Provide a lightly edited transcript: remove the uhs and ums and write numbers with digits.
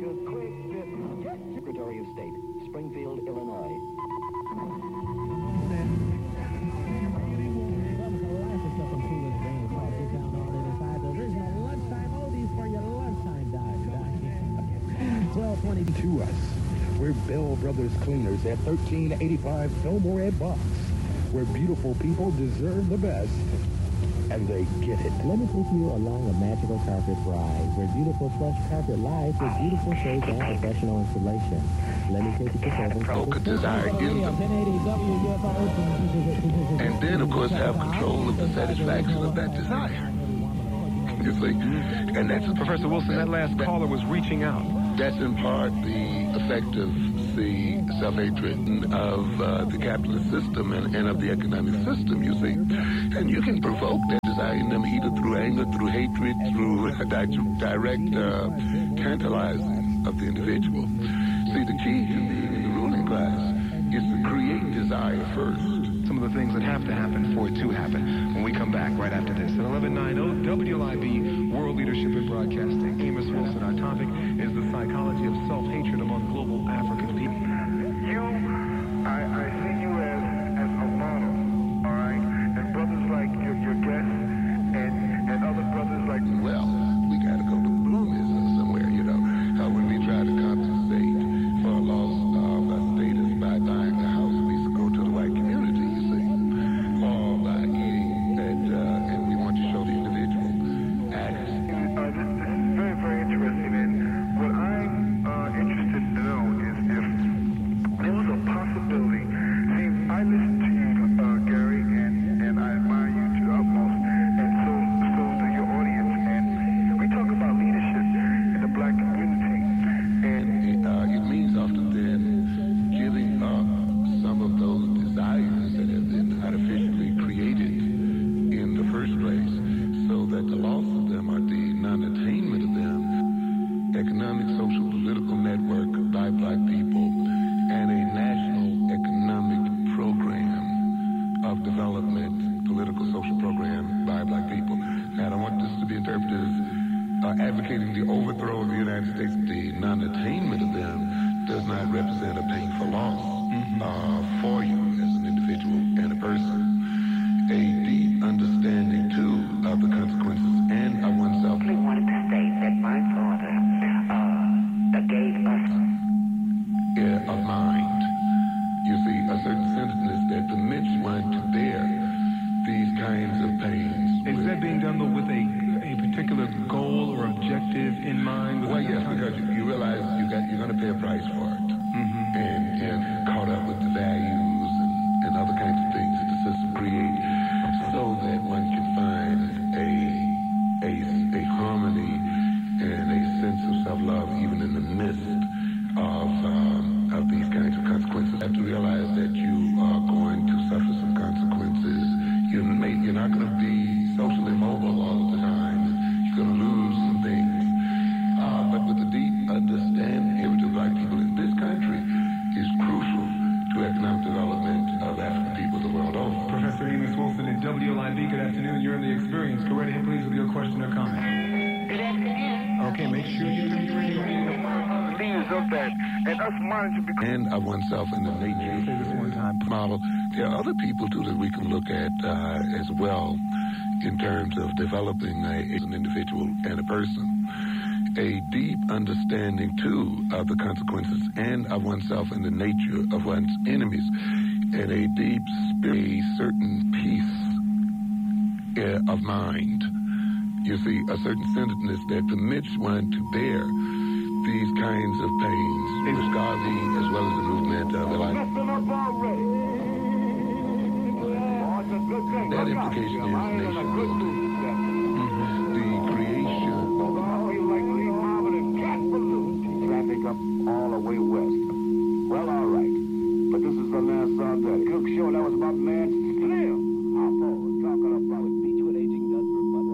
Secretary of State, Springfield, Illinois. To us, we're Bell Brothers Cleaners at 1385 Fillmore Ed Box, where beautiful people deserve the best, and they get it. Let me take you along a magical carpet ride, where beautiful plush carpet lies with beautiful shades and professional installation. Let me take you to Control could desire in them. And then, of course, have control of the satisfaction of that desire. You see? And that's Professor Wilson, that last caller was reaching out. That's in part the effect of the self-hatred of the capitalist system and of the economic system, you see. And you can provoke that desire in them either through anger, through hatred, through direct tantalizing of the individual. See, the key to being in the ruling class is to create desire first. Some of the things that have to happen for it to happen when we come back right after this. At 1190 WLIB, World Leadership in Broadcasting. Amos Wilson, our topic is the psychology of self-hatred among global African people. I see you as a model, all right? And brothers like your guests and other brothers like... Well, we got to go to Bloomism somewhere, you know. When we try to compensate for a loss of status by buying a house, we used to go to the white community, you see, or by eating, and we want to show the individual acts. This is very, very interesting, and what I'm interested to know is if there was a possibility. See, I listen to you, Gary, and I admire you to the utmost, and so do your audience, and we talk about leadership in the black community, and it means often then giving up some of those desires that have been artificially created in the first place, so that the loss of them or the non-attainment of them, economic, social, political network by black people, and a national economic program of development, political, social program by black people. Now, I don't want this to be interpreted as advocating the overthrow of the United States. The non-attainment of them does not represent a painful loss for you as an individual and a person. A deep understanding, too, of the consequences and of oneself. I wanted to state that my father gave us of mind. You see, a certain centeredness that permits one to bear these kinds of pains. Is that being done, though, with a particular goal or objective in mind? Well, yes, because you realize you're going to pay a price for it. And caught up with the values and other kinds of things that the system creates, so that one can find a harmony and a sense of self-love even in the midst of these kinds of consequences. You have to realize that you are going to suffer some consequences. You're not going to be socially mobile all of the time. You're going to lose some things. But with a deep understanding of black people in this country is crucial to economic development of African people the world over. Professor Amos Wilson at WLIB, good afternoon. You're in the experience. Go right ahead, please, with your question or comment. good afternoon. Okay, make sure you turn your radio on. leaders of that, and us monitoring... And of oneself in the nature. Say this one time. Model. There are other people, too, that we can look at as well in terms of developing as an individual and a person. A deep understanding, too, of the consequences and of oneself and the nature of one's enemies, and a deep spirit, a certain peace of mind. You see, a certain centeredness that permits one to bear these kinds of pains. It's Garvey, as well as the movement of the life. That implication is nation building.